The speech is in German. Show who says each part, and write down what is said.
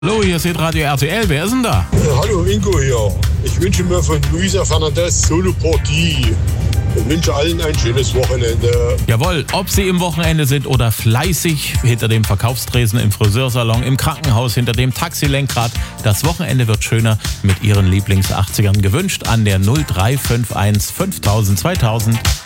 Speaker 1: Hallo, hier ist Radio RTL. Wer ist denn da?
Speaker 2: Hallo, Ingo hier. Ich wünsche mir von Luisa Fernandez Solo Partie. Ich wünsche allen ein schönes Wochenende.
Speaker 1: Jawohl, ob Sie im Wochenende sind oder fleißig hinter dem Verkaufstresen im Friseursalon, im Krankenhaus, hinter dem Taxilenkrad, das Wochenende wird schöner mit Ihren Lieblings-80ern gewünscht an der 0351 5000 2000.